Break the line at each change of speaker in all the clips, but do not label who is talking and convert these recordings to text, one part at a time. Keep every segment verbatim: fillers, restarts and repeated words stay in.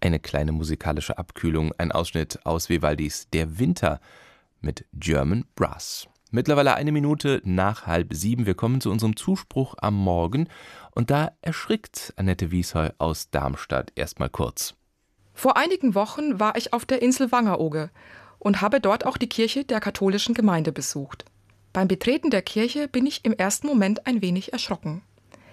Eine kleine musikalische Abkühlung, ein Ausschnitt aus Vivaldis Der Winter mit German Brass. Mittlerweile eine Minute nach halb sieben. Wir kommen zu unserem Zuspruch am Morgen. Und da erschrickt Annette Wiesheu aus Darmstadt erstmal kurz.
Vor einigen Wochen war ich auf der Insel Wangerooge und habe dort auch die Kirche der katholischen Gemeinde besucht. Beim Betreten der Kirche bin ich im ersten Moment ein wenig erschrocken.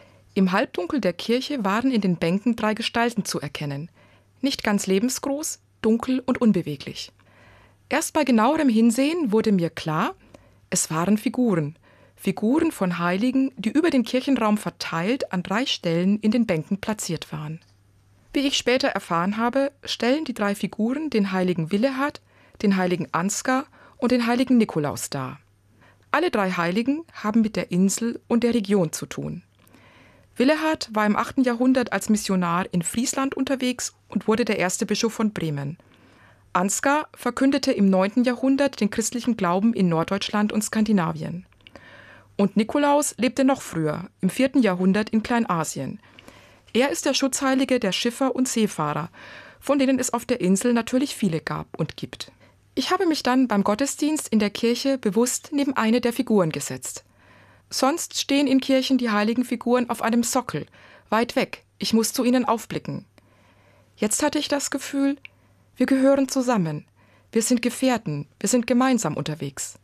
Im Halbdunkel der Kirche waren in den Bänken drei Gestalten zu erkennen. Nicht ganz lebensgroß, dunkel und unbeweglich. Erst bei genauerem Hinsehen wurde mir klar, es waren Figuren. Figuren von Heiligen, die über den Kirchenraum verteilt an drei Stellen in den Bänken platziert waren. Wie ich später erfahren habe, stellen die drei Figuren den heiligen Willehad, den heiligen Ansgar und den heiligen Nikolaus dar. Alle drei Heiligen haben mit der Insel und der Region zu tun. Willehad war im achten Jahrhundert als Missionar in Friesland unterwegs und wurde der erste Bischof von Bremen. Ansgar verkündete im neunten Jahrhundert den christlichen Glauben in Norddeutschland und Skandinavien. Und Nikolaus lebte noch früher, im vierten Jahrhundert in Kleinasien. Er ist der Schutzheilige der Schiffer und Seefahrer, von denen es auf der Insel natürlich viele gab und gibt. Ich habe mich dann beim Gottesdienst in der Kirche bewusst neben eine der Figuren gesetzt. Sonst stehen in Kirchen die heiligen Figuren auf einem Sockel, weit weg, ich muss zu ihnen aufblicken. Jetzt hatte ich das Gefühl, wir gehören zusammen, wir sind Gefährten, wir sind gemeinsam unterwegs.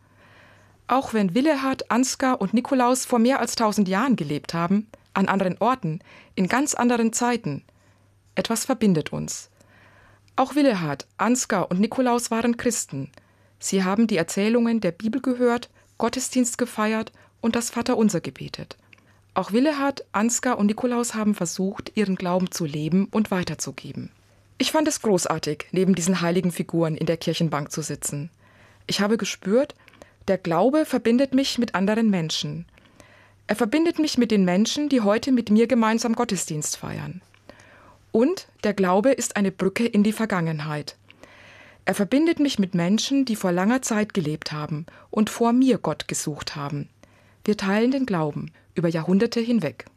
Auch wenn Willehad, Ansgar und Nikolaus vor mehr als tausend Jahren gelebt haben, an anderen Orten, in ganz anderen Zeiten, etwas verbindet uns. Auch Willehad, Ansgar und Nikolaus waren Christen. Sie haben die Erzählungen der Bibel gehört, Gottesdienst gefeiert und das Vaterunser gebetet. Auch Willehad, Ansgar und Nikolaus haben versucht, ihren Glauben zu leben und weiterzugeben. Ich fand es großartig, neben diesen heiligen Figuren in der Kirchenbank zu sitzen. Ich habe gespürt, der Glaube verbindet mich mit anderen Menschen. Er verbindet mich mit den Menschen, die heute mit mir gemeinsam Gottesdienst feiern. Und der Glaube ist eine Brücke in die Vergangenheit. Er verbindet mich mit Menschen, die vor langer Zeit gelebt haben und vor mir Gott gesucht haben. Wir teilen den Glauben über Jahrhunderte hinweg.